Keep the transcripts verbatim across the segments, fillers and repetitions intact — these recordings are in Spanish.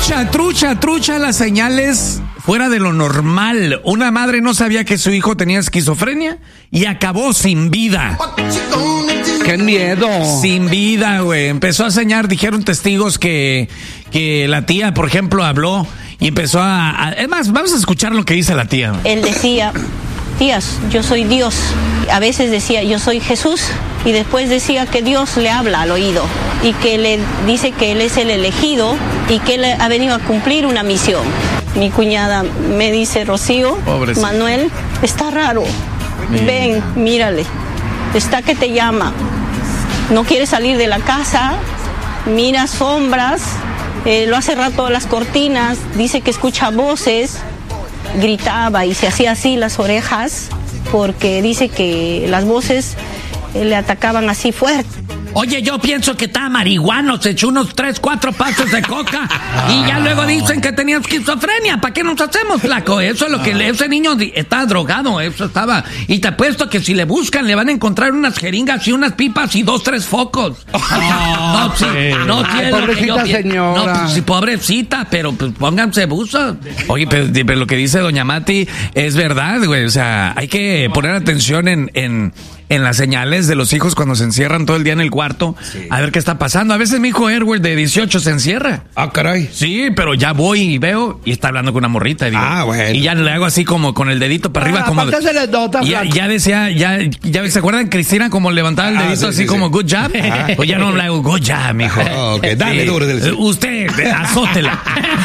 Trucha, trucha, trucha, las señales fuera de lo normal. Una madre no sabía que su hijo tenía esquizofrenia y acabó sin vida. ¡Qué miedo! Sin vida, güey. Empezó a señalar, dijeron testigos que, que la tía, por ejemplo, habló y empezó a, a... Es más, vamos a escuchar lo que dice la tía. Él decía, tías, yo soy Dios. A veces decía, yo soy Jesús. Y después decía que Dios le habla al oído y que le dice que él es el elegido y que él ha venido a cumplir una misión. Mi cuñada me dice, Rocío, Pobrecito. Manuel, está raro. Bien. Ven, mírale. Está que te llama. No quiere salir de la casa. Mira sombras. Eh, lo ha cerrado todas las cortinas. Dice que escucha voces. Gritaba y se hacía así las orejas porque dice que las voces le atacaban así fuerte. Oye, yo pienso que está marihuano, se echó unos tres, cuatro pasos de coca y ya luego dicen que tenía esquizofrenia. ¿Para qué nos hacemos, flaco? Eso es lo que le, ese niño está drogado, eso estaba. Y te apuesto que si le buscan le van a encontrar unas jeringas y unas pipas y dos, tres focos. No, sí, no, sí, Ay, pobrecita señora. No, pues, sí, pobrecita, pero pues pónganse buzos. Oye, pero, pero lo que dice doña Mati es verdad, güey. O sea, hay que poner atención en, en, en las señales de los hijos cuando se encierran todo el día en el cuarto, sí. A ver qué está pasando. A veces mi hijo Erwin de dieciocho se encierra. Ah, caray. Sí, pero ya voy y veo y está hablando con una morrita. Y, digo, ah, bueno. Y ya le hago así como con el dedito para arriba. Ah, como se les nota, ya, ya decía, ya, ya se acuerdan Cristina como levantaba el dedito ah, sí, así sí, como sí. Good job. Ah. Pues ya no le hago good job, mijo. Oh, ok, dale sí. duro. Del... Usted, azótela.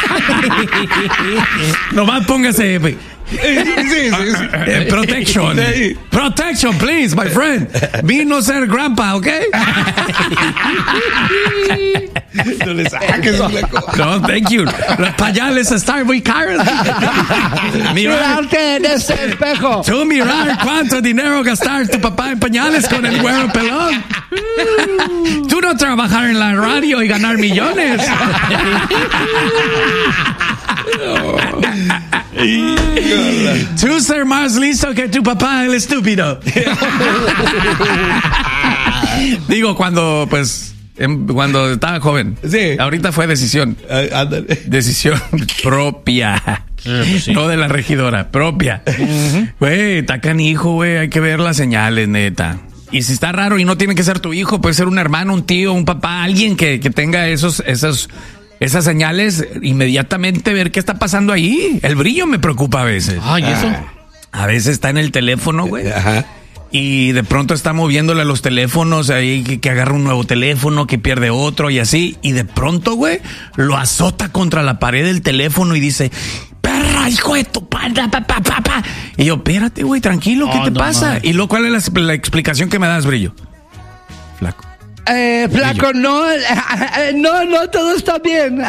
Nomás póngase... Sí, sí, sí. Uh, protection. Protection, please, my friend. Me no ser grandpa, ¿ok? No le saques, no, thank you. Los pañales están muy caros. Mirarte en ese espejo. Tú mirar cuánto dinero gastar tu papá en pañales con el güero pelón. Tú no trabajar en la radio y ganar millones. Tú ser más listo que tu papá, el estúpido. Digo, cuando, pues, cuando estaba joven. Sí. Ahorita fue decisión. Uh, decisión propia. Sí. No de la regidora, propia. Güey, uh-huh. Está canijo, güey. Hay que ver las señales, neta. Y si está raro y no tiene que ser tu hijo, puede ser un hermano, un tío, un papá, alguien que, que tenga esos, esos, esas señales, inmediatamente ver qué está pasando ahí. El brillo me preocupa a veces. Ay, ¿eso? A veces está en el teléfono, güey. Ajá. Y de pronto está moviéndole a los teléfonos, ahí que, que agarra un nuevo teléfono, que pierde otro y así. Y de pronto, güey, lo azota contra la pared del teléfono y dice... ¡Perra, hijo de tu panda, pa, pa, pa, pa! Y yo, espérate, güey, tranquilo, ¿qué oh, te no, pasa? Man. Y luego, ¿cuál es la, la explicación que me das, Brillo? Flaco. Eh, flaco, Brillo. no, no, no, todo está bien.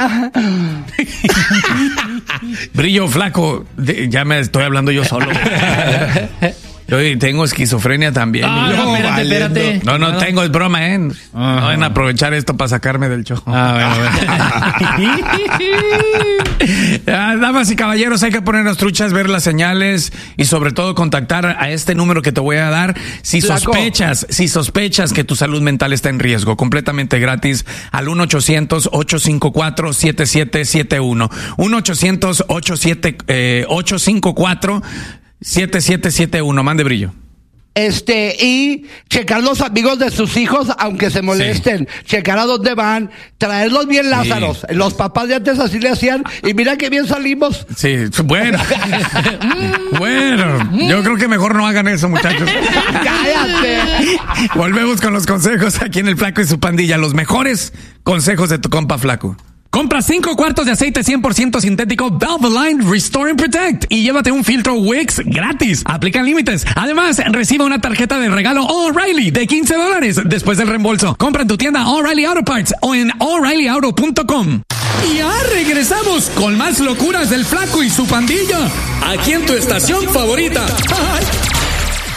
Brillo, flaco, de, ya me estoy hablando yo solo. Yo tengo esquizofrenia también. Ah, no, no, espérate, espérate. No, no, no tengo, es broma, ¿eh? No van a aprovechar esto para sacarme del show. Ah, bueno, bueno. Damas y caballeros, hay que ponernos truchas, ver las señales y sobre todo contactar a este número que te voy a dar si Flaco. sospechas, si sospechas que tu salud mental está en riesgo, completamente gratis al uno ochocientos, ocho cinco cuatro, siete siete siete uno. uno ochocientos, ocho cinco cuatro, siete siete siete uno, mande Brillo. Este, y checar los amigos de sus hijos, aunque se molesten, sí. Checar a dónde van, traerlos bien Lázaros. Sí. Los papás de antes así le hacían, y mira qué bien salimos. Sí, bueno. Bueno, yo creo que mejor no hagan eso, muchachos. Cállate. Volvemos con los consejos aquí en el Flaco y su pandilla. Los mejores consejos de tu compa Flaco. Compra cinco cuartos de aceite cien por ciento sintético Valvoline Restore and Protect y llévate un filtro Wix gratis. Aplican límites. Además, recibe una tarjeta de regalo O'Reilly de quince dólares después del reembolso. Compra en tu tienda O'Reilly Auto Parts o en O'Reilly Auto punto com. Y ya regresamos con más locuras del Flaco y su pandilla. Aquí en tu estación favorita.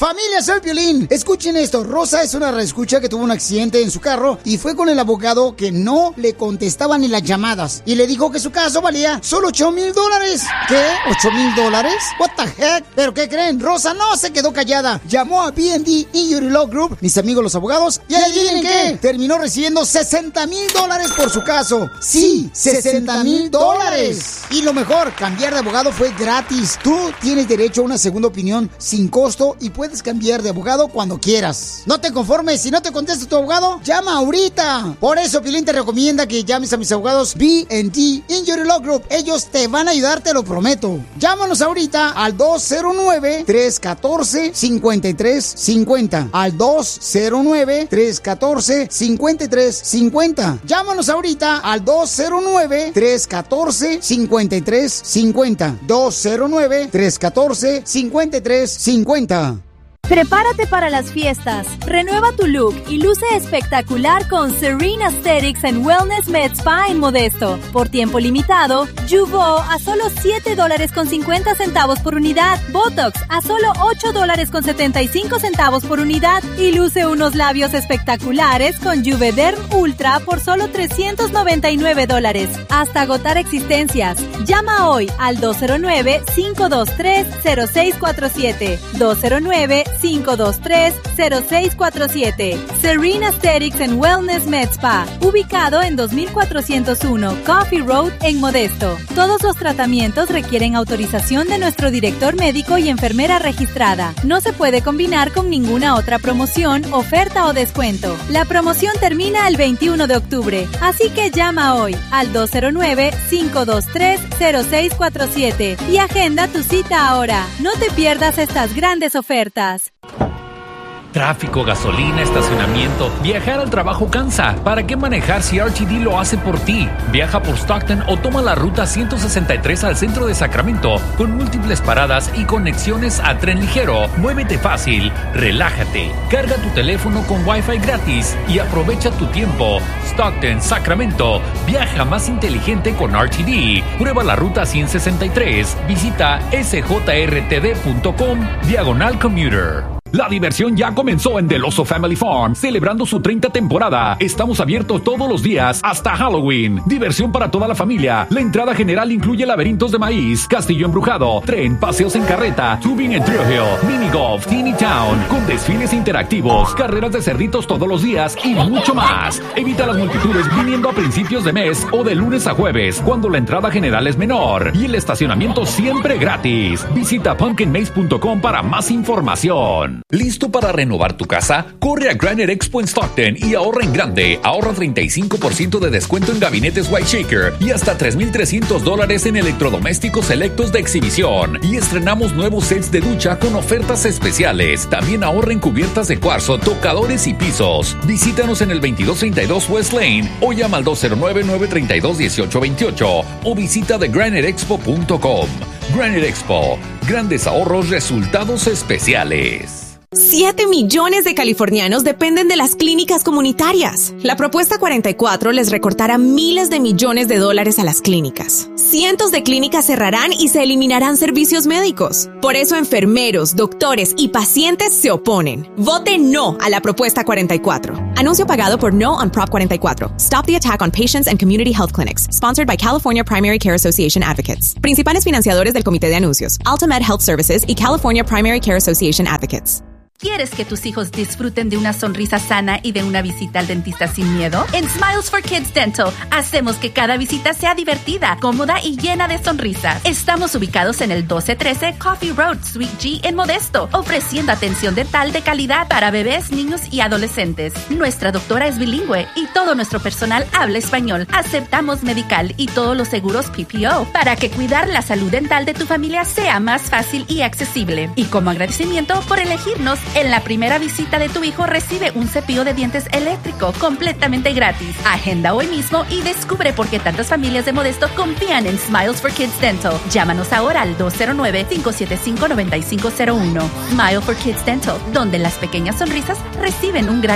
Familia, soy Piolín. Escuchen esto. Rosa es una reescucha que tuvo un accidente en su carro y fue con el abogado que no le contestaba ni las llamadas. Y le dijo que su caso valía solo ocho mil dólares. ¿Qué? ¿ocho mil dólares? What the heck? ¿Pero qué creen? Rosa no se quedó callada. Llamó a B and D Injury Law Group, mis amigos los abogados, y adivinen qué, terminó recibiendo sesenta mil dólares por su caso. Sí, sesenta mil dólares. Y lo mejor, cambiar de abogado fue gratis. Tú tienes derecho a una segunda opinión sin costo y puedes cambiar de abogado cuando quieras. No te conformes, si no te contesta tu abogado, llama ahorita. Por eso Piolín te recomienda que llames a mis abogados B and D Injury Law Group. Ellos te van a ayudar, te lo prometo. Llámanos ahorita al dos cero nueve, tres uno cuatro, cinco tres cinco cero. Al dos cero nueve, tres uno cuatro, cinco tres cinco cero. Llámanos ahorita al dos cero nueve, tres uno cuatro, cinco tres cinco cero. dos cero nueve, tres uno cuatro, cinco tres cinco cero. Prepárate para las fiestas, renueva tu look y luce espectacular con Serene Aesthetics and Wellness Med Spa en Modesto. Por tiempo limitado, Jeuveau a solo siete dólares con cincuenta centavos por unidad, Botox a solo ocho dólares con setenta y cinco centavos por unidad y luce unos labios espectaculares con Juvederm Ultra por solo trescientos noventa y nueve dólares. Hasta agotar existencias. Llama hoy al dos cero nueve, cinco dos tres, cero seis cuatro siete. dos cero nueve, cinco dos tres, cero seis cuatro siete. Serene Aesthetics and Wellness Med Spa, ubicado en dos mil cuatrocientos uno Coffee Road en Modesto. Todos los tratamientos requieren autorización de nuestro director médico y enfermera registrada. No se puede combinar con ninguna otra promoción, oferta o descuento. La promoción termina el veintiuno de octubre, así que llama hoy al dos cero nueve, cinco dos tres, cero seis cuatro siete y agenda tu cita ahora. No te pierdas estas grandes ofertas. Tráfico, gasolina, estacionamiento. Viajar al trabajo cansa. ¿Para qué manejar si R T D lo hace por ti? Viaja por Stockton o toma la ruta ciento sesenta y tres al centro de Sacramento con múltiples paradas y conexiones a tren ligero. Muévete fácil, relájate, carga tu teléfono con Wi-Fi gratis y aprovecha tu tiempo. Stockton, Sacramento. Viaja más inteligente con R T D. Prueba la ruta ciento sesenta y tres. Visita s j r t d punto com diagonal commuter. La diversión ya comenzó en Del Oso Family Farm, celebrando su treinta temporada. Estamos abiertos todos los días hasta Halloween. Diversión para toda la familia. La entrada general incluye laberintos de maíz, castillo embrujado, tren, paseos en carreta, tubing en Trio Hill, mini golf, Teeny Town, con desfiles interactivos, carreras de cerditos todos los días y mucho más. Evita las multitudes viniendo a principios de mes o de lunes a jueves, cuando la entrada general es menor y el estacionamiento siempre gratis. Visita pumpkin maze punto com para más información. ¿Listo para renovar tu casa? Corre a Granite Expo en Stockton y ahorra en grande. Ahorra treinta y cinco por ciento de descuento en gabinetes White Shaker y hasta tres mil trescientos dólares en electrodomésticos selectos de exhibición. Y estrenamos nuevos sets de ducha con ofertas especiales. También ahorra en cubiertas de cuarzo, tocadores y pisos. Visítanos en el veintidós treinta y dos West Lane o llama al dos cero nueve, nueve tres dos, uno ocho dos ocho o visita the granite expo punto com. Granite Expo. Grandes ahorros, resultados especiales. Siete millones de californianos dependen de las clínicas comunitarias. La propuesta cuarenta y cuatro les recortará miles de millones de dólares a las clínicas. Cientos de clínicas cerrarán y se eliminarán servicios médicos. Por eso enfermeros, doctores y pacientes se oponen. Vote no a la propuesta cuarenta y cuatro. Anuncio pagado por No on Prop cuarenta y cuatro. Stop the attack on patients and community health clinics. Sponsored by California Primary Care Association Advocates. Principales financiadores del comité de anuncios. Altamed Health Services y California Primary Care Association Advocates. ¿Quieres que tus hijos disfruten de una sonrisa sana y de una visita al dentista sin miedo? En Smiles for Kids Dental hacemos que cada visita sea divertida, cómoda y llena de sonrisas. Estamos ubicados en el doce trece Coffee Road, Suite G en Modesto, ofreciendo atención dental de calidad para bebés, niños y adolescentes. Nuestra doctora es bilingüe y todo nuestro personal habla español. Aceptamos medical y todos los seguros P P O para que cuidar la salud dental de tu familia sea más fácil y accesible. Y como agradecimiento por elegirnos, en la primera visita de tu hijo recibe un cepillo de dientes eléctrico completamente gratis. Agenda hoy mismo y descubre por qué tantas familias de Modesto confían en Smiles for Kids Dental. Llámanos ahora al dos cero nueve, cinco siete cinco, nueve cinco cero uno. Smile for Kids Dental, donde las pequeñas sonrisas reciben un gran